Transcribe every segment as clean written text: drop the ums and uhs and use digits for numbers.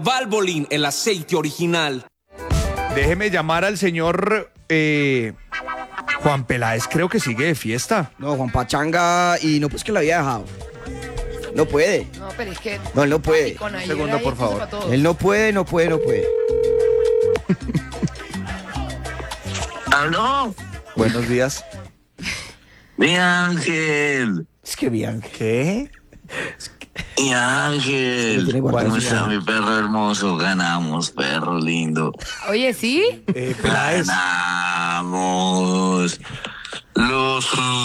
Valvoline, el aceite original. Déjeme llamar al señor Juan Peláez, creo que sigue de fiesta. No, Juan Pachanga, y no, pues que lo había dejado. No puede. No, pero es que... No, él no puede. Con ayer segundo, hay por excusa favor. para todo. Él no puede. ¿Aló? Buenos días. Mi ángel. Es que bien. ¿Qué? Mi ángel. Tiene guardado ¿Cómo su está ángel. mi perro hermoso? Ganamos, perro lindo. Oye, ¿sí? Peláez. Ganamos. Los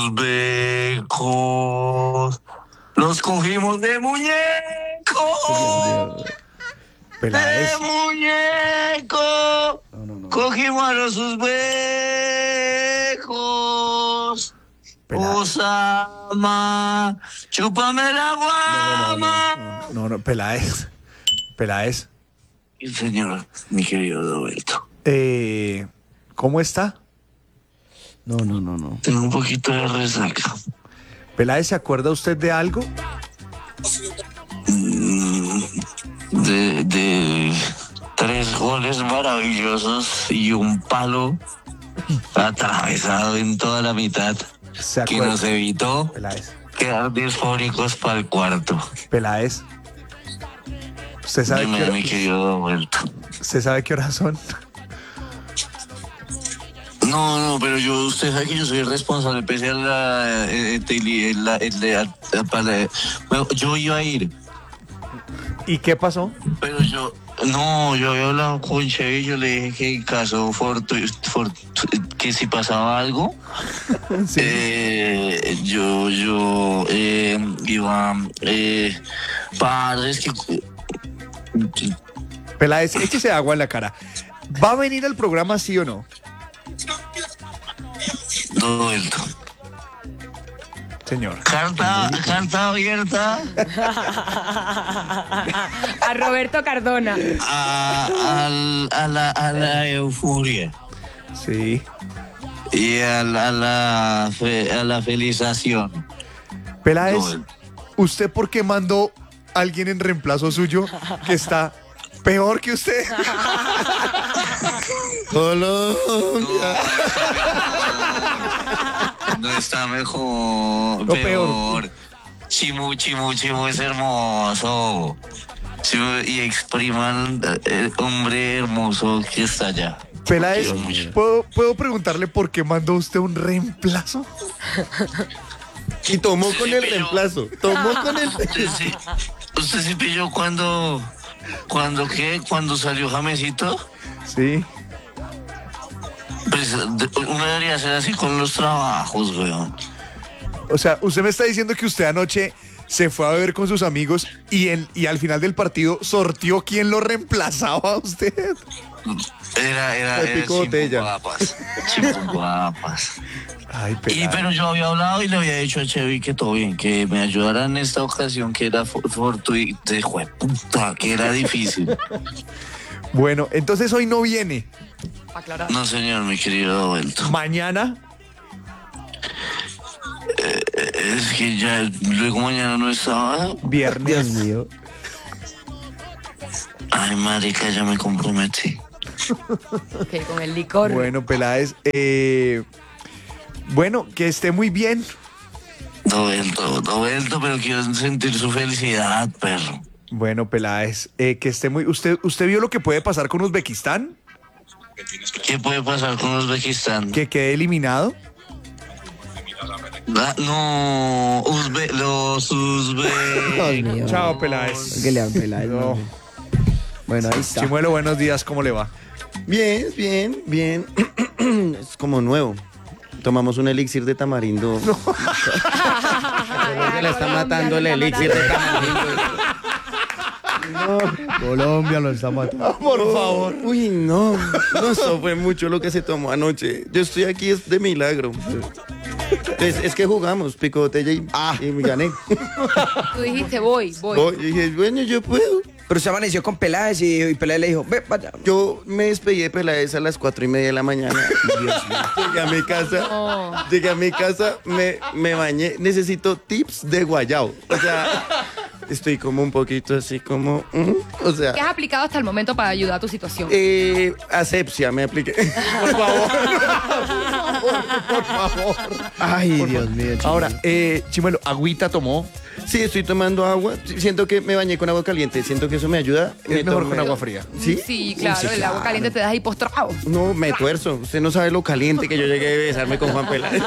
becos. Los cogimos de muñeco. Peláez. De muñeco. Cogimos a los uzbecos. Peláez. Osama, chúpame la guama. No, Peláez. Peláez. Y señor, mi querido Roberto, ¿Cómo está? No. tengo un poquito de resaca. Peláez, ¿se acuerda usted de algo? De 3 goles maravillosos y un palo atravesado en toda la mitad ¿Se que acuerda? nos evitó Peláez. quedar disfóricos para el cuarto. Peláez. ¿Usted sabe Dime, mi querido Roberto. qué horas son? No, pero usted sabe que yo soy el responsable, pese a yo iba a ir, ¿Y qué pasó? pero yo había hablado con Chevy y yo le dije que en caso que si pasaba algo, yo iba, padre, es que... Peláez, échese agua en la cara. ¿Va a venir al programa, sí o no? Roberto. Señor. Carta abierta A Roberto Cardona. a la euforia Sí. y a la felización. Peláez, No, ¿usted por qué mandó a alguien en reemplazo suyo que está peor que usted? Colombia. No está mejor, No, peor. Chimu es hermoso. Chimu, y expriman el hombre hermoso que está allá. Peláez, Quiero mucho. ¿puedo preguntarle por qué mandó usted un reemplazo? Y tomó con Sí, el pero- reemplazo. ¿Usted sí pilló cuando salió Jamesito? Sí. Pues uno debería hacer así con los trabajos, weón. O sea, usted me está diciendo que usted anoche se fue a beber con sus amigos y al final del partido sortió quién lo reemplazaba a usted. Era Le picó botella. Chimpupapas. Ay, Peláez. Pero yo había hablado y le había dicho a Chevy que todo bien, que me ayudara en esta ocasión, que era fortuito, puta, que era difícil. Bueno, entonces hoy no viene. Aclara. No, señor, mi querido Roberto. Mañana. Es que ya luego mañana no es sábado. Dios Viernes. mío. Ay, marica, ya me comprometí. Ok, con el licor. Bueno, Peláez. Bueno, que esté muy bien. Roberto, pero quiero sentir su felicidad, perro. Bueno, Peláez, que esté muy... ¿Usted vio lo que puede pasar con Uzbekistán? ¿Qué puede pasar con Uzbekistán? Que quede eliminado. No, los Dios uzbecos. mío. Chao, Peláez. Que le dan Peláez. No. No. Bueno, ahí está. Chimuelo, buenos días, ¿cómo le va? Bien. Es como nuevo. Tomamos un elixir de tamarindo. Se le está matando el elixir de tamarindo. Colombia lo está matando. Por favor. Uy, no. No, eso fue mucho lo que se tomó anoche. Yo estoy aquí es de milagro. Es que jugamos pico botella y me gané. Tú dijiste, voy. Yo dije, bueno, yo puedo. Pero usted amaneció con Peláez y Peláez le dijo, ve, vaya. Yo me despedí de Peláez a las 4:30 de la mañana. Dios mío. Llegué a mi casa, me bañé. Necesito tips de guayao. O sea, Estoy como un poquito así como... o sea... ¿Qué has aplicado hasta el momento para ayudar a tu situación? Asepsia me apliqué. Por favor. Por favor. Ay, Dios mío. Chimuelo. Ahora, Chimuelo, agüita tomó. Sí, estoy tomando agua. Siento que me bañé con agua caliente. Siento que eso me ayuda. Es mejor con agua fría. ¿Sí? Sí, claro, el agua caliente te deja ahí postrado. No, me tuerzo. Usted no sabe lo caliente que yo llegué a besarme con Juan Peláez.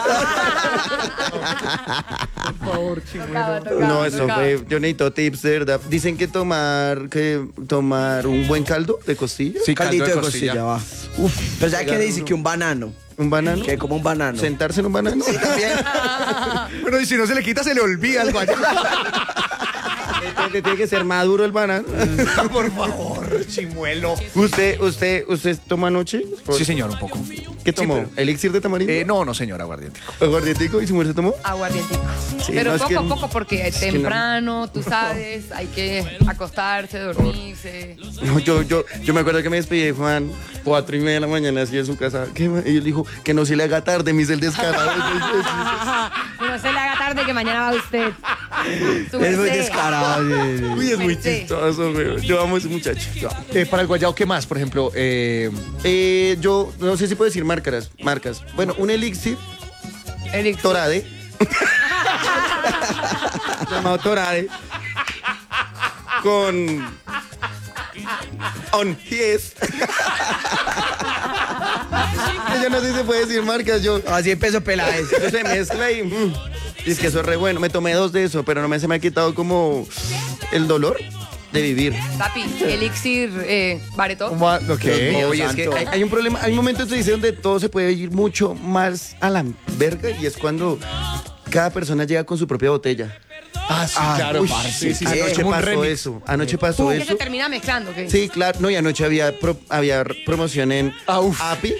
Por favor, Chimuelo. No, eso fue... Yo necesito tips, de verdad. Dicen que tomar un buen caldo de costilla. Sí, Caldito caldo de costilla, va. Uf, pero ¿sabes qué dice? Que un banano. ¿Un banano? Que como un banano. ¿Sentarse en un banano? Sí, también. Bueno, y si no se le quita, se le olvida el guayabo. Tiene que ser maduro el banano. Por favor, Chimuelo. ¿Usted toma anoche? Sí, señor, un poco. ¿Qué tomó? pero- ¿Elixir de tamarindo? No, señor, aguardiente. ¿Aguardientico? ¿Y su mujer se tomó? Aguardientico. Sí, Pero no, es poco a que- poco, porque es que temprano, tú sabes, hay que acostarse, dormirse. No, yo me acuerdo que me despedí de Juan 4:30 de la mañana así en su casa. Y él dijo que no se le haga tarde, mis el descarado. No se le haga tarde que mañana va usted. Su Es muy merced. descarado. Uy, es muy Merced. chistoso, güey. Yo amo a ese muchacho. Yo amo. Para el guayabo, ¿qué más? Por ejemplo, Yo no sé si puedo decir marcas. Bueno, un elixir Elixir. Torade. Llamado Torade. Con On Yes. Yo no sé si se puede decir marcas. Así empezó Peláez. Eso se mezcla y es que eso es re bueno. Me tomé 2 de eso, pero no se me ha quitado como el dolor de vivir. Papi, elixir, bareto. ok. Oye, es que hay un problema, hay un momento en donde todo se puede ir mucho más a la verga y es cuando cada persona llega con su propia botella. Ah, sí, claro, Uy, parce. Sí, anoche como un pasó remix. eso. Anoche pasó Que eso. se termina mezclando, ¿qué? Sí, claro. No, y anoche había promoción en uf. API.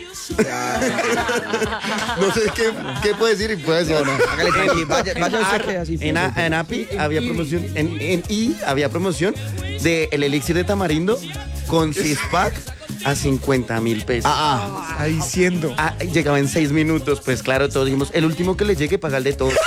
No sé qué puede decir y puede decir. Hágale tranqui, vaya usted que así. En API había promoción, en I había promoción de el elixir de tamarindo con 6-pack a 50,000 pesos. Está diciendo. Llegaba en 6 minutos, pues claro, todos dijimos, el último que le llegue, pagar de todo.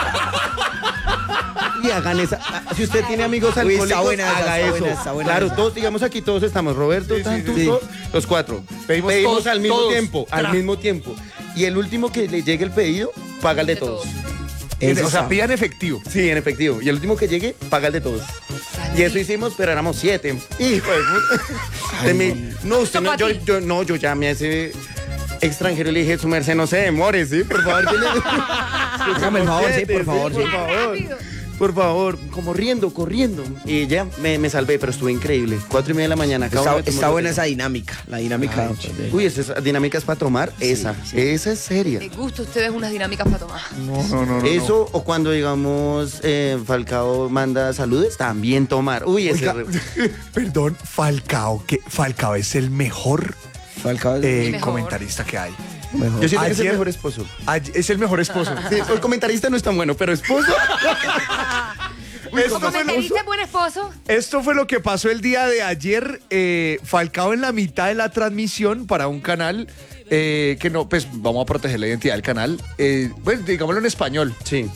Y hagan esa. Si usted tiene amigos Uy, está alcohólicos, buena esa, haga está eso. buena, está buena Claro, esa. todos, digamos aquí todos estamos, Roberto, tú, sí. los 4. Pedimos Pedimos todos, al mismo todos. tiempo, al mismo tiempo. Y el último que le llegue el pedido, paga el de todos. O sea, pidan efectivo. Sí, en efectivo. Y el último que llegue, paga el de todos. Y eso hicimos, pero éramos 7. Hijo de puta. No, usted no, yo llamé a ese extranjero y le dije, su merced, no se demore, ¿sí? Por favor, Hágame el favor, sí, por favor, sí. Por favor. Por favor, como corriendo. Y ya me salvé, pero estuvo increíble. 4:30 de la mañana. cada uno me tomó Está lo buena que- esa dinámica. La dinámica. Uy, esas dinámicas para tomar, esa es seria. Les gusta a ustedes unas dinámicas para tomar. No. Eso, o cuando, digamos, Falcao manda saludes, también tomar. Uy, ese... Oiga, perdón, Falcao es el mejor Falcao. mejor. comentarista que hay. Mejor. Yo siento que es el Ayer- mejor esposo. Es el mejor esposo. Sí, el comentarista no es tan bueno, pero esposo... Esto fue, ¿Comentarista es buen esposo? esto fue lo que pasó el día de ayer. Falcao en la mitad de la transmisión para un canal que no, pues vamos a proteger la identidad del canal. Bueno, digámoslo en español. Sí.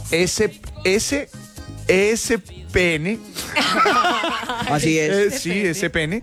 SPN. Así es. Sí, SPN.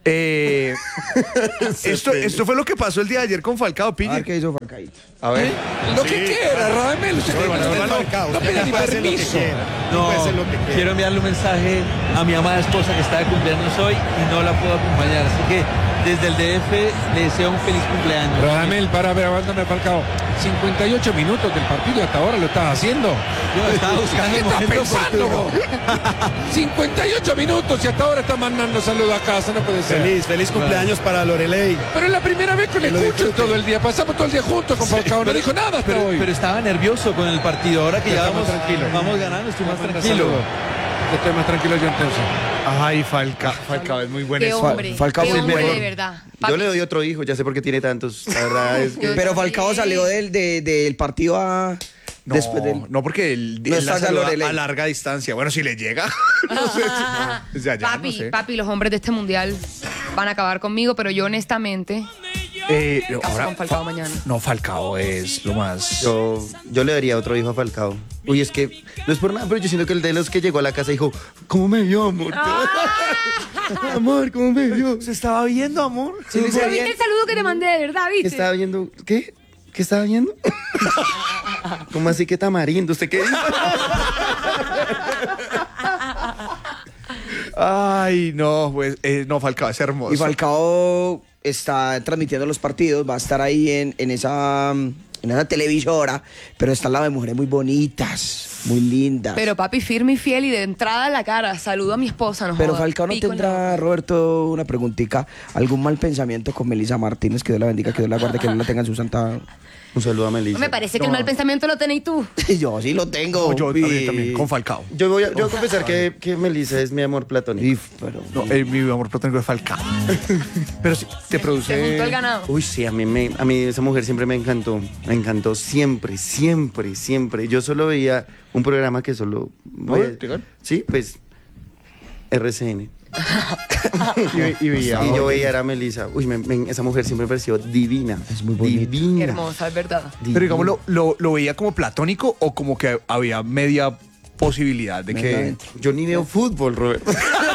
Esto fue lo que pasó el día de ayer con Falcao, A ver Pille. qué hizo Falcaito. A ver. Lo que quiera, Radamel. Usted no pida ni permiso. No, quiero enviarle un mensaje a mi amada esposa que está de cumpleaños hoy y no la puedo acompañar. Así que desde el DF le deseo un feliz cumpleaños. Radamel, para ver, aguántame, Falcao. 58 minutos del partido y hasta ahora lo estás haciendo. Yo estaba buscando ¿Qué el estás momento pensando, oportuno. vos? 58 minutos y hasta ahora está mandando saludos a casa, no puede ser. Feliz cumpleaños para Lorelei. Pero es la primera vez que le escucho todo el día. Pasamos todo el día juntos con Falcao. No dijo nada hasta hoy. Pero estaba nervioso con el partido. Ahora que ya Está más vamos, tranquilo. vamos ganando, estoy más tranquilo. Saludos. Estoy más tranquilo yo entonces. Ay, Falcao es muy bueno. Qué hombre, Falcao qué es el hombre mejor. de verdad. Yo Papi, le doy otro hijo, ya sé por qué tiene tantos. La verdad es que... Pero Falcao salió del partido a. No, después del. no porque él No la está ya saluda Lorelei. a larga distancia. Bueno, si le llega. No sé. Desde allá, papi, no sé. papi, los hombres de este mundial van a acabar conmigo, pero yo honestamente Caso con Falcao mañana. No, Falcao es lo más. Yo le daría otro hijo a Falcao. Uy, es que no es por nada, pero yo siento que el de los que llegó a la casa dijo, ¿cómo me vio, amor? Amor, ¿cómo me vio? ¿Se estaba viendo, amor? Sí, ¿Viste el saludo que te mandé, de verdad, ¿Qué viste? estaba viendo? ¿Qué? ¿Qué estaba viendo? ¿Cómo así que tamarindo? ¿Usted qué dijo? Ay, no, pues, no, Falcao es hermoso. Y Falcao está transmitiendo los partidos, va a estar ahí en esa televisora, pero está al lado de mujeres muy bonitas, muy lindas. Pero papi, firme y fiel y de entrada a la cara. Saludo a mi esposa, no Pero jodas. Falcao no Pico en la tendrá, boca. Roberto, una preguntita, algún mal pensamiento con Melissa Martínez, que Dios la bendiga, que Dios la guarde, que Dios la tenga en su santa... Un saludo a Melissa. Me parece que el mal pensamiento lo tenéis tú. Yo sí lo tengo. No, yo también, con Falcao. Yo voy a confesar que Melissa es mi amor platónico. Pero... No, mi amor platónico es Falcao. Pero sí, te Se produce. juntó el ganado. Uy, sí, a mí esa mujer siempre me encantó. Me encantó siempre, siempre, siempre. Yo solo veía un programa que solo... Sí, pues... RCN. Y veía. Y yo veía a Melissa. Uy, esa mujer siempre me pareció divina. Es muy bonita. Divina. Hermosa, es verdad. Pero digamos, ¿lo veía como platónico o como que había media posibilidad de que. Yo ni veo fútbol, Roberto.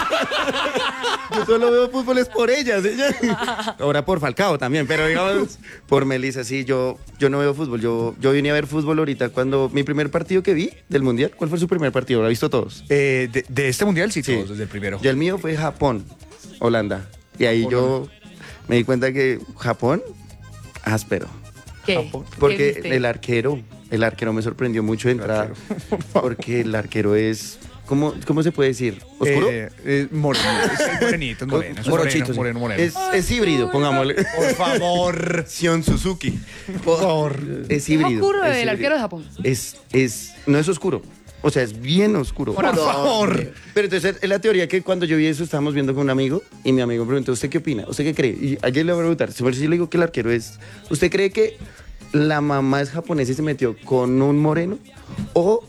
Yo solo veo fútbol es por ellas. Ahora por Falcao también, pero digamos por Melissa, sí, yo no veo fútbol. Yo vine a ver fútbol ahorita cuando mi primer partido que vi del Mundial. ¿Cuál fue su primer partido? ¿Lo ha visto todos? De este mundial, sí, Sí. todos desde el primero. Y el mío fue Japón, Holanda. Y ahí yo me di cuenta que Japón, áspero. ¿Qué? Porque ¿Qué viste? el arquero me sorprendió mucho de entrada. Porque el arquero es, ¿cómo se puede decir? ¿Oscuro? Morenito, es moreno. Morochito, sí. Moreno. Es híbrido, pongámosle. Por favor. Sion Suzuki. Por favor. Es ¿Es híbrido. oscuro es el híbrido. arquero de Japón? No es oscuro. O sea, es bien oscuro. Por favor. Pero entonces es la teoría que cuando yo vi eso estábamos viendo con un amigo y mi amigo me preguntó, ¿usted qué opina? ¿Usted qué cree? Y ayer le voy a preguntar, si yo le digo que el arquero es... ¿Usted cree que la mamá es japonesa y se metió con un moreno? ¿O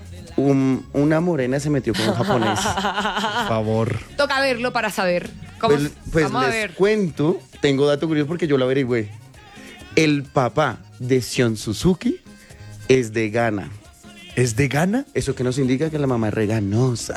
una morena se metió con un japonés? Por favor. Toca verlo para saber. ¿Cómo? Pues Vamos a les ver. cuento, tengo dato curioso porque yo lo averigüé. El papá de Sion Suzuki es de Ghana. ¿Es de Ghana? Eso que nos indica que la mamá es reganosa.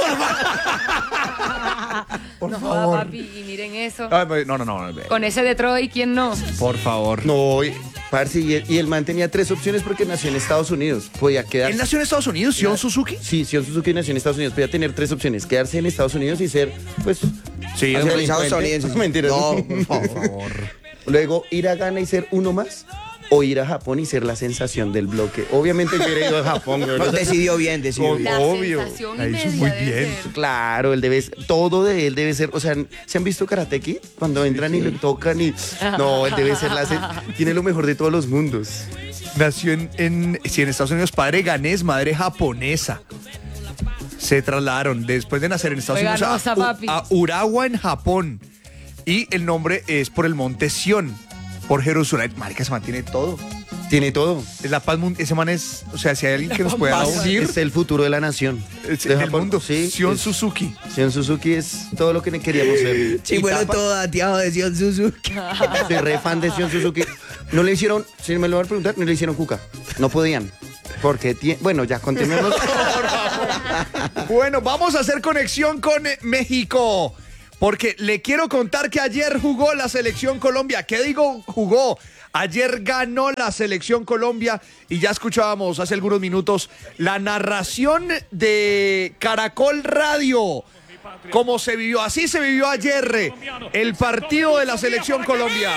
Por No favor. joda, papi, y miren eso. No. Con ese Detroit, ¿quién no? Por favor. No, parce, y el man tenía 3 opciones porque nació en Estados Unidos. Podía quedar. ¿Él nació en Estados Unidos, Sion Suzuki? Sí, Sion Suzuki nació en Estados Unidos. Podía tener 3 opciones: quedarse en Estados Unidos y ser, pues. Sí, hacer Naturalizado delincuente. estadounidense. Mentiras. No, por favor. Luego ir a Ghana y ser uno más. O ir a Japón y ser la sensación del bloque. Obviamente yo hubiera ido a Japón, güey. No, decidió bien. La Obvio. sensación La y hizo media muy debe bien. ser. Claro, todo de él debe ser, o sea, ¿se han visto Karate Kid? Cuando entran y le tocan y... No, él debe ser tiene lo mejor de todos los mundos. Nació en Estados Unidos, padre ganés, madre japonesa. Se trasladaron después de nacer en Estados Fue Unidos ganosa, papi. a Urawa, en Japón. Y el nombre es por el monte Sion, por Jerusalén. Marica, se mantiene todo. Tiene todo. Es la paz mundial. Ese man es, o sea, si hay alguien que nos pueda decir, Es el futuro de la nación. del mundo. Sí. Sion Suzuki. Sion Suzuki es todo lo que queríamos ser. Sí, bueno, todo dateado de Sion Suzuki. Soy re fan de Sion Suzuki. No le hicieron, si me lo van a preguntar, no le hicieron cuca. No podían. Porque, bueno, ya continuemos. Bueno, vamos a hacer conexión con México. Porque le quiero contar que ayer jugó la selección Colombia. ¿Qué digo jugó? Ayer ganó la selección Colombia y ya escuchábamos hace algunos minutos la narración de Caracol Radio. Cómo se vivió, así se vivió ayer el partido de la selección Colombia.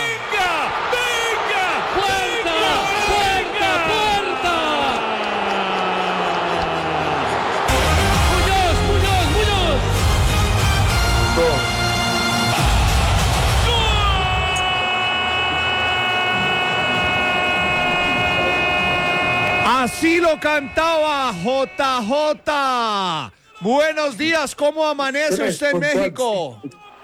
Así lo cantaba JJ. Buenos días, ¿cómo amanece usted en México?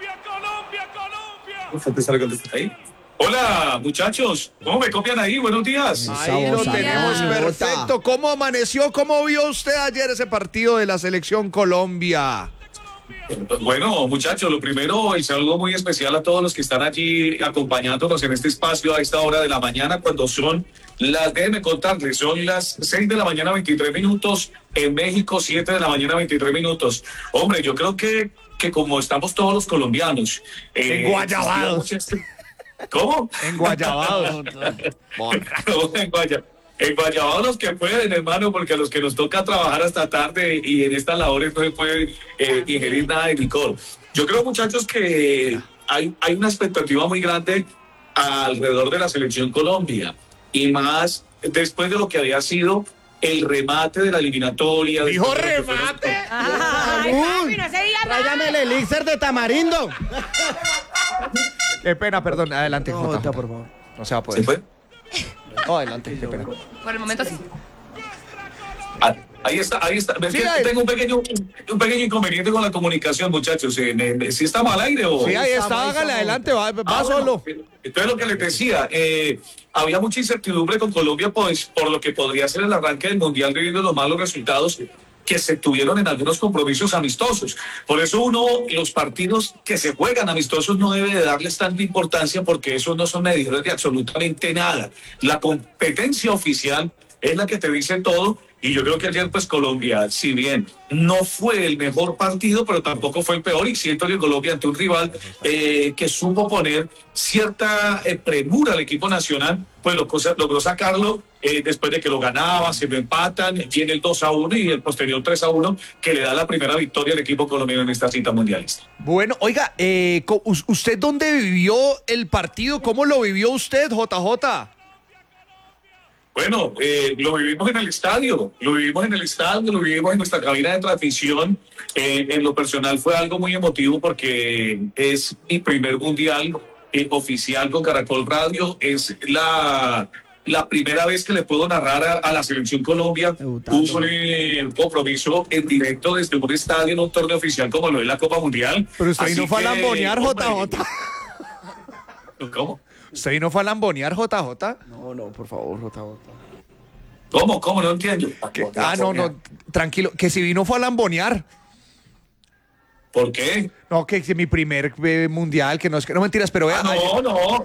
Hola, muchachos. ¿Cómo me copian ahí? Buenos días. Ahí lo tenemos perfecto. ¿Cómo amaneció? ¿Cómo vio usted ayer ese partido de la selección Colombia? Bueno, muchachos, lo primero, el saludo muy especial a todos los que están allí acompañándonos en este espacio a esta hora de la mañana, cuando son déjenme contarles, son las 6 de la mañana, 23 minutos, en México, 7 de la mañana, 23 minutos. Hombre, yo creo que como estamos todos los colombianos. Enguayabados. ¿Cómo? Enguayabados. En Guayabao los que pueden, hermano, porque a los que nos toca trabajar hasta tarde y en estas labores no se puede ingerir nada de licor. Yo creo, muchachos, que hay una expectativa muy grande alrededor de la selección Colombia, y más después de lo que había sido el remate de la eliminatoria. ¡Dijo remate! Ay, papi, no se diga más. Tráigame el elixir de tamarindo. Qué pena, perdón. Adelante, No, Jota, por favor. No se va a ¿Se poder. fue? No, adelante, qué pena. Por el momento sí. Ahí está. ¿Ves Sí, que ahí. tengo un pequeño inconveniente con la comunicación, muchachos? ¿Sí estamos al aire o...? Sí, ahí está, hágale adelante, va solo. Bueno, entonces lo que les decía, había mucha incertidumbre con Colombia, pues, por lo que podría ser el arranque del Mundial debido a los malos resultados que se tuvieron en algunos compromisos amistosos. Por eso los partidos que se juegan amistosos no debe de darles tanta importancia, porque esos no son medidores de absolutamente nada. La competencia oficial es la que te dice todo. Y yo creo que ayer, pues, Colombia, si bien no fue el mejor partido, pero tampoco fue el peor, y siento que Colombia, ante un rival que supo poner cierta premura al equipo nacional, pues logró sacarlo después de que lo ganaba, se lo empatan, viene el 2-1 y el posterior 3-1, que le da la primera victoria al equipo colombiano en esta cita mundialista. Bueno, oiga, ¿usted dónde vivió el partido? ¿Cómo lo vivió usted, JJ? Bueno, lo vivimos en el estadio, lo vivimos en nuestra cabina de transmisión. En lo personal fue algo muy emotivo, porque es mi primer mundial oficial con Caracol Radio. Es la primera vez que le puedo narrar a la selección Colombia un compromiso en directo desde un estadio en un torneo oficial como lo es la Copa Mundial. Pero usted Así no fue a que, lambonear, hombre, JJ. ¿Cómo? ¿Usted no fue a lambonear, JJ? No, por favor, JJ. ¿Cómo? No entiendo. No, tranquilo, que si vino fue a lambonear. ¿Por qué? No, que mi primer mundial, que no es que no mentiras, pero vea. No.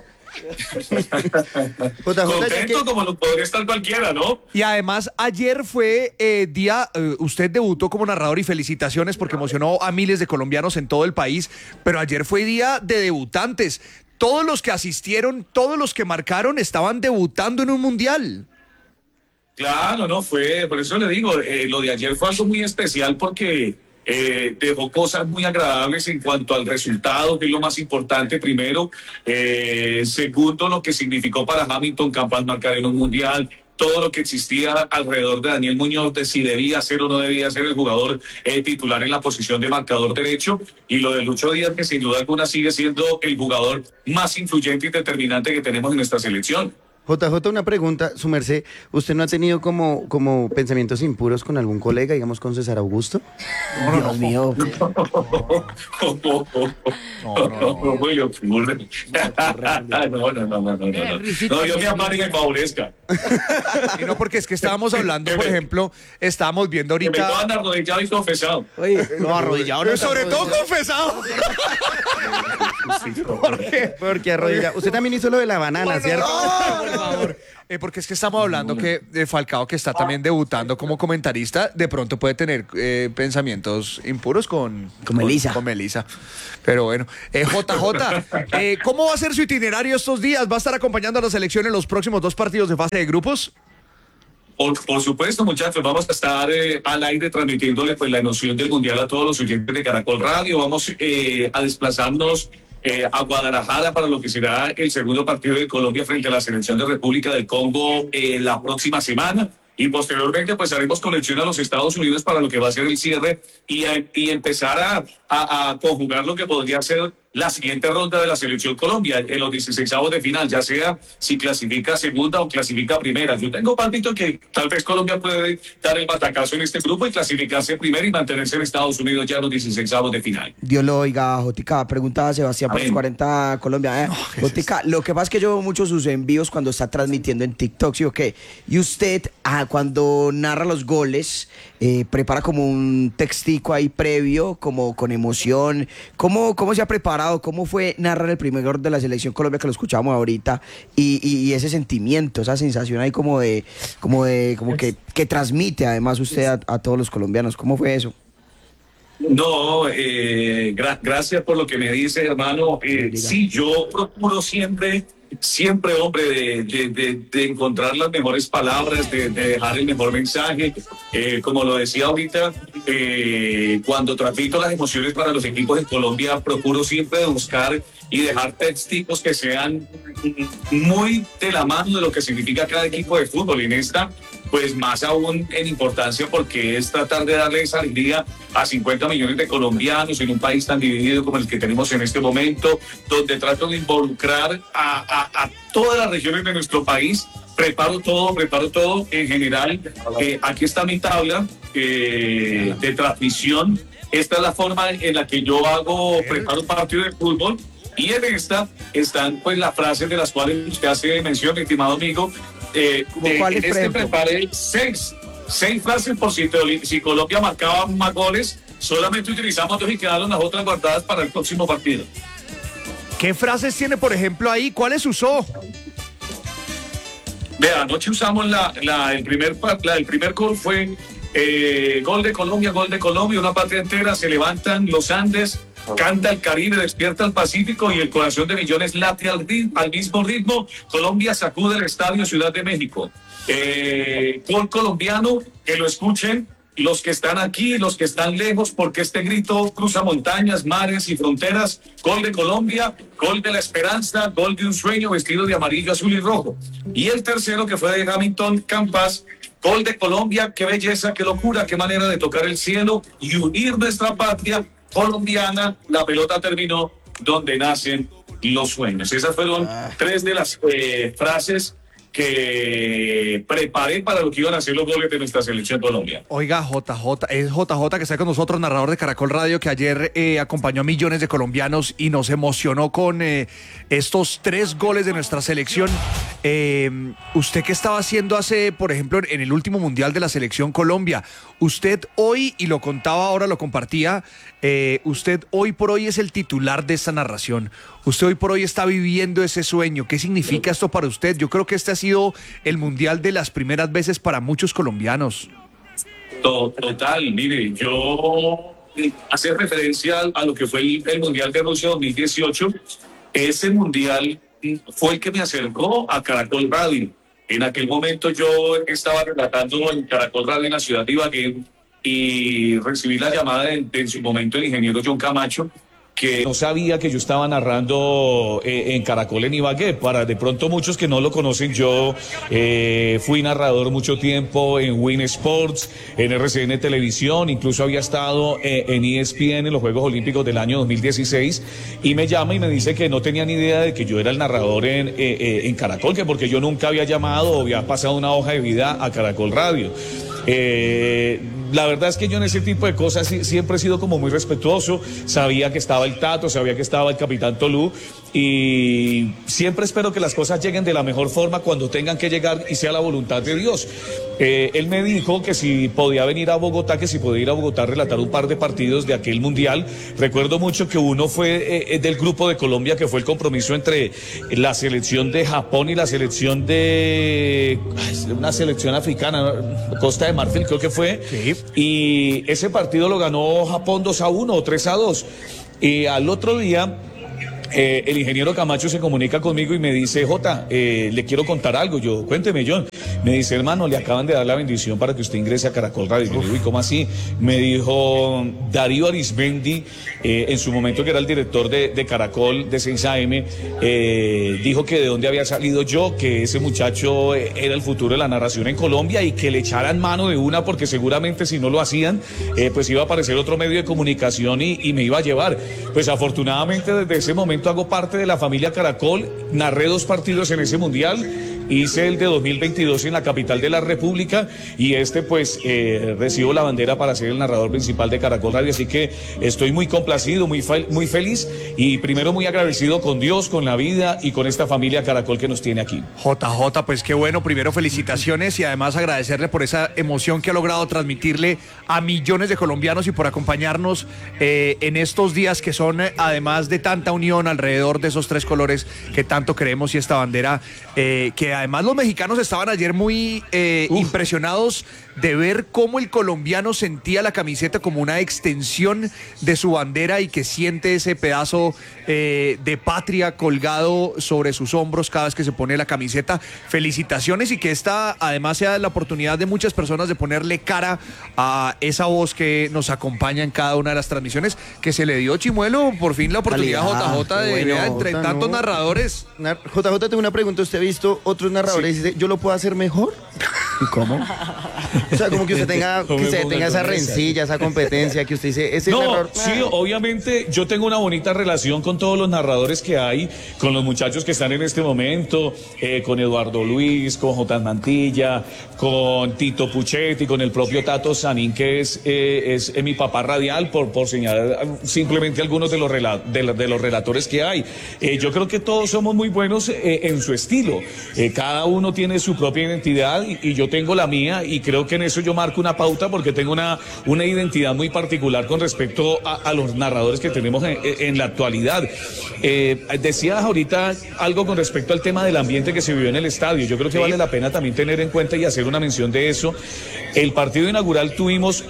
JJ, Contento como lo podría estar cualquiera, ¿no? Y además ayer fue día, usted debutó como narrador, y felicitaciones porque emocionó a miles de colombianos en todo el país, pero ayer fue día de debutantes. Todos los que asistieron, todos los que marcaron estaban debutando en un mundial. Claro, no fue, por eso le digo, lo de ayer fue algo muy especial, porque dejó cosas muy agradables en cuanto al resultado, que es lo más importante, primero. Segundo, lo que significó para Hamilton Campas marcar en un mundial, todo lo que existía alrededor de Daniel Muñoz, de si debía ser o no debía ser el jugador titular en la posición de marcador derecho, y lo de Lucho Díaz, que sin duda alguna sigue siendo el jugador más influyente y determinante que tenemos en esta selección. JJ, una pregunta, su merced, ¿usted no ha tenido como pensamientos impuros con algún colega, digamos con César Augusto? Dios mío. No, yo me amaré y me favorezca. Y no, porque es que estábamos hablando, por ejemplo, estábamos viendo Que me ahorita. toman arrodillado y confesado. Oye, no, arrodillado. Pero sobre todo confesado. ¿Por qué? Porque arrodilla. Usted también hizo lo de la banana, ¿cierto? Por favor. Porque es que estamos hablando que Falcao, que está también debutando como comentarista, de pronto puede tener pensamientos impuros con Melissa. Con Melissa. Pero bueno, JJ, ¿cómo va a ser su itinerario estos días? ¿Va a estar acompañando a la selección en los próximos 2 partidos de fase de grupos? Por supuesto, muchachos, vamos a estar al aire transmitiéndole, pues, la emoción del Mundial a todos los oyentes de Caracol Radio. Vamos a desplazarnos a Guadalajara para lo que será el segundo partido de Colombia frente a la selección de República del Congo la próxima semana. Y posteriormente, pues, haremos conexión a los Estados Unidos para lo que va a ser el cierre y empezar a conjugar lo que podría ser la siguiente ronda de la Selección Colombia, en los 16avos de final, ya sea si clasifica segunda o clasifica primera. Yo tengo palpito que tal vez Colombia puede dar el batacazo en este grupo y clasificarse primero y mantenerse en Estados Unidos ya en los 16avos de final. Dios lo oiga, Jotica. Preguntaba Sebastián por los 40 Colombia. Jotica, lo que pasa es que yo veo muchos sus envíos cuando está transmitiendo en TikTok, ¿sí o qué? Y usted, cuando narra los goles, prepara como un textico ahí previo, como con emoción. ¿Cómo se ha preparado? ¿Cómo fue narrar el primer gol de la Selección Colombia que lo escuchamos ahorita? Y ese sentimiento, esa sensación ahí como que transmite además usted a todos los colombianos. ¿Cómo fue eso? No, gracias por lo que me dice, hermano. Sí, yo procuro siempre, hombre, de encontrar las mejores palabras, de dejar el mejor mensaje. Como lo decía ahorita, cuando transmito las emociones para los equipos de Colombia, procuro siempre de buscar y dejar textos que sean muy de la mano de lo que significa cada equipo de fútbol. Y en esta, pues más aún en importancia, porque es tratar de darle esa alegría a 50 millones de colombianos en un país tan dividido como el que tenemos en este momento, donde trato de involucrar a todas las regiones de nuestro país. Preparo todo en general. Aquí está mi tabla de transmisión. Esta es la forma en la que yo preparo un partido de fútbol. Y en esta están pues las frases de las cuales usted hace mención, estimado amigo. Preparé seis frases por si Colombia marcaba más goles. Solamente utilizamos 2 y quedaron las otras guardadas para el próximo partido. ¿Qué frases tiene, por ejemplo, ahí? ¿Cuáles usó? Vea, anoche usamos el primer gol fue gol de Colombia, una patria entera, se levantan los Andes, canta el Caribe, despierta el Pacífico y el corazón de millones late al mismo ritmo. Colombia sacude el estadio Ciudad de México. Gol colombiano, que lo escuchen los que están aquí, los que están lejos, porque este grito cruza montañas, mares y fronteras. Gol de Colombia, gol de la esperanza, gol de un sueño vestido de amarillo, azul y rojo. Y el tercero, que fue de Hamilton Campas, gol de Colombia, qué belleza, qué locura, qué manera de tocar el cielo y unir nuestra patria colombiana. La pelota terminó donde nacen los sueños. Esas fueron 3 de las frases que preparé para lo que iban a ser los goles de nuestra Selección Colombia. Oiga, es JJ que está con nosotros, narrador de Caracol Radio, que ayer acompañó a millones de colombianos y nos emocionó con estos 3 goles de nuestra selección. ¿Usted qué estaba haciendo por ejemplo, en el último Mundial de la Selección Colombia? Usted hoy, y lo contaba ahora, lo compartía, usted hoy por hoy es el titular de esta narración. Usted hoy por hoy está viviendo ese sueño. ¿Qué significa esto para usted? Yo creo que este ha sido el Mundial de las primeras veces para muchos colombianos. Total, mire, yo hacer referencia a lo que fue el Mundial de Rusia 2018. Ese Mundial fue el que me acercó a Caracol Radio. En aquel momento yo estaba relatando en Caracol Radio en la ciudad de Ibagué y recibí la llamada en su momento del ingeniero John Camacho, que no sabía que yo estaba narrando en Caracol en Ibagué. Para de pronto muchos que no lo conocen, yo fui narrador mucho tiempo en Win Sports, en RCN Televisión, incluso había estado en ESPN en los Juegos Olímpicos del año 2016, y me llama y me dice que no tenía ni idea de que yo era el narrador en Caracol, que porque yo nunca había llamado o había pasado una hoja de vida a Caracol Radio. La verdad es que yo en ese tipo de cosas siempre he sido como muy respetuoso. Sabía que estaba el Tato, sabía que estaba el Capitán Tolú, y siempre espero que las cosas lleguen de la mejor forma cuando tengan que llegar y sea la voluntad de Dios. Él me dijo que si podía venir a Bogotá, que si podía ir a Bogotá a relatar un par de partidos de aquel Mundial. Recuerdo mucho que uno fue del grupo de Colombia, que fue el compromiso entre la selección de Japón y la selección de una selección africana, Costa de Marfil creo que fue. Sí. Y ese partido lo ganó Japón 2-1 o 3-2. Y al otro día el ingeniero Camacho se comunica conmigo y me dice, Jota, le quiero contar algo. Yo, cuénteme, John. Me dice, hermano, le acaban de dar la bendición para que usted ingrese a Caracol Radio. Yo le digo, ¿y cómo así? Me dijo, Darío Arizmendi, en su momento que era el director de Caracol, de 6 AM, dijo que de dónde había salido yo, que ese muchacho era el futuro de la narración en Colombia y que le echaran mano de una, porque seguramente si no lo hacían, pues iba a aparecer otro medio de comunicación y me iba a llevar. Pues afortunadamente desde ese momento hago parte de la familia Caracol, narré 2 partidos en ese mundial, hice el de 2022 en la capital de la República y pues recibo la bandera para ser el narrador principal de Caracol Radio, así que estoy muy complacido, muy feliz y primero muy agradecido con Dios, con la vida y con esta familia Caracol que nos tiene aquí. JJ, pues qué bueno, primero felicitaciones y además agradecerle por esa emoción que ha logrado transmitirle a millones de colombianos y por acompañarnos en estos días que son, además de tanta unión alrededor de esos 3 colores que tanto queremos y esta bandera, que además los mexicanos estaban ayer muy impresionados de ver cómo el colombiano sentía la camiseta como una extensión de su bandera y que siente ese pedazo de patria colgado sobre sus hombros cada vez que se pone la camiseta. Felicitaciones y que esta además sea la oportunidad de muchas personas de ponerle cara a esa voz que nos acompaña en cada una de las transmisiones, que se le dio, Chimuelo, por fin la oportunidad a JJ de ver entre tantos narradores. JJ, tengo una pregunta. ¿Usted ha visto otros narradores y dice, yo lo puedo hacer mejor? ¿Y cómo? O sea, como que usted tenga, esa rencilla, esa competencia, que usted dice, ese narrador... Sí, obviamente yo tengo una bonita relación con todos los narradores que hay, con los muchachos que están en este momento, con Eduardo Luis, con J. Mantilla, con Tito Puchetti, con el propio Tato Sanín, que es mi papá radial, por señalar simplemente algunos de los relatores que hay. Yo creo que todos somos muy buenos en su estilo. Cada uno tiene su propia identidad y yo tengo la mía, y creo que en eso yo marco una pauta porque tengo una identidad muy particular con respecto a los narradores que tenemos en la actualidad. Decías ahorita algo con respecto al tema del ambiente que se vivió en el estadio. Yo creo que vale la pena también tener en cuenta y hacer una mención de eso. El partido inaugural tuvimos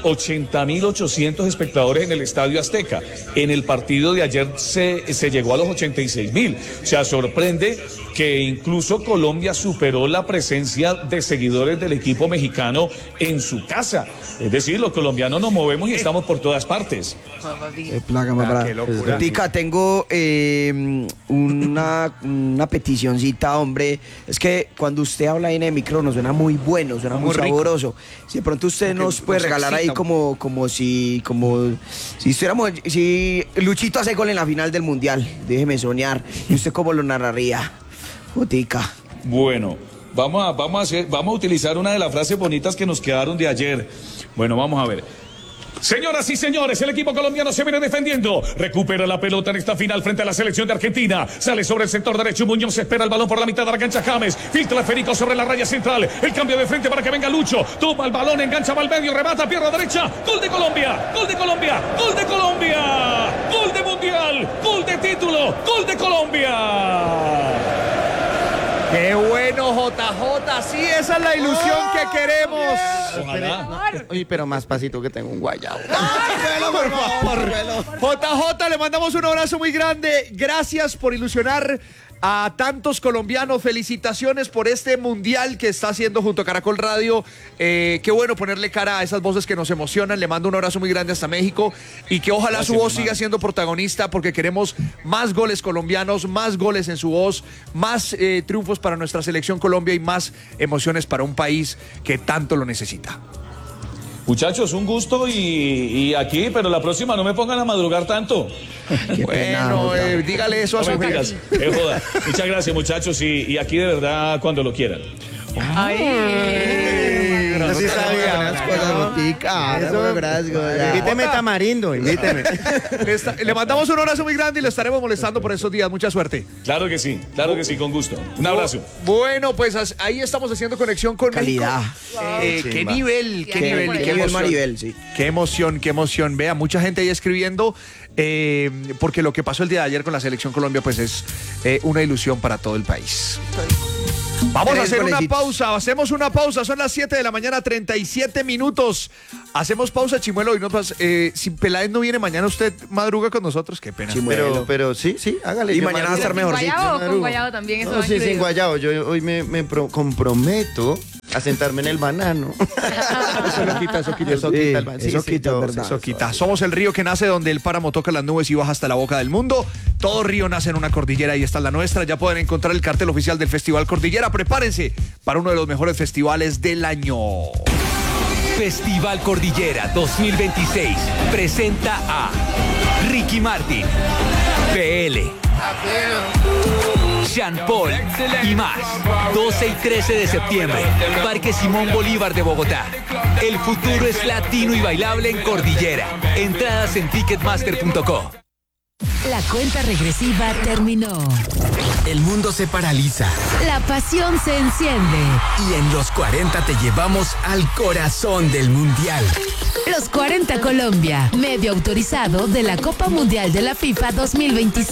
80.800 espectadores en el Estadio Azteca. En el partido de ayer se llegó a los 86.000. O sea, sorprende que incluso Colombia superó la presencia de seguidores del equipo mexicano en su casa. Es decir, los colombianos nos movemos y estamos por todas partes. Qué locura. Tica, tengo una peticioncita, hombre. Es que cuando usted habla ahí en el micrófono suena muy bueno, suena muy sabroso. Si de pronto usted nos puede regalar ahí como si estuviéramos, si Luchito hace gol en la final del Mundial, déjeme soñar. ¿Y usted cómo lo narraría? Tica. Bueno, vamos a utilizar una de las frases bonitas que nos quedaron de ayer. Bueno, vamos a ver. Señoras y señores, el equipo colombiano se viene defendiendo. Recupera la pelota en esta final frente a la selección de Argentina. Sale sobre el sector derecho Muñoz, espera el balón por la mitad de la cancha James. Filtra a Federico sobre la raya central. El cambio de frente para que venga Lucho. Toma el balón, engancha al medio, remata, pierna derecha. Gol de Colombia, gol de Colombia, gol de Colombia. Gol de Mundial, gol de título, gol de Colombia. ¡Qué bueno, JJ! Sí, esa es la ilusión que queremos. Oye, pero más pasito que tengo un guayabo. Por favor. JJ, le mandamos un abrazo muy grande. Gracias por ilusionar a tantos colombianos. Felicitaciones por este mundial que está haciendo junto a Caracol Radio. Qué bueno ponerle cara a esas voces que nos emocionan. Le mando un abrazo muy grande hasta México y que ojalá su voz siga siendo protagonista, porque queremos más goles colombianos, más goles en su voz, más triunfos para nuestra selección Colombia y más emociones para un país que tanto lo necesita. Muchachos, un gusto y aquí, pero la próxima no me pongan a madrugar tanto. Bueno, dígale eso a su digas, joda. Muchas gracias, muchachos, y aquí de verdad cuando lo quieran. Así sabía. Invíteme tamarindo, invíteme. Le mandamos un abrazo muy grande y le estaremos molestando por estos días. Mucha suerte. Claro que sí, con gusto. Un abrazo. Bueno, pues ahí estamos haciendo conexión con calidad. México. Qué nivel, Maribel, sí. Qué emoción. Vea, mucha gente ahí escribiendo, porque lo que pasó el día de ayer con la selección Colombia, pues es una ilusión para todo el país. Vamos a 3 hacer una golecitos. pausa, hacemos una pausa, son las 7 de la mañana, 37 minutos. Hacemos pausa, Chimuelo, y no pasa, si Peláez no viene mañana, usted madruga con nosotros, qué pena. Pero sí, hágale. Y yo mañana va a estar madrugo. mejorcito. ¿Guayabo o con madrugo. guayabo también? Eso No, va sí, sin incluido. guayabo. Yo hoy me comprometo a sentarme en el banano. Eso lo quita, eso quita. Eso quita el ban- sí, eso sí, quita, yo- ¿verdad? Eso quita. Somos el río que nace donde el páramo toca las nubes y baja hasta la boca del mundo. Todo río nace en una cordillera y esta es la nuestra. Ya pueden encontrar el cartel oficial del Festival Cordillera. Prepárense para uno de los mejores festivales del año. Festival Cordillera 2026 presenta a Ricky Martin, PL, Sean Paul y más. 12 y 13 de septiembre, Parque Simón Bolívar de Bogotá. El futuro es latino y bailable en Cordillera. Entradas en ticketmaster.co. La cuenta regresiva terminó. El mundo se paraliza La pasión se enciende. y en los 40 te llevamos al corazón del mundial. Los 40 Colombia, medio autorizado de la Copa Mundial de la FIFA 2026.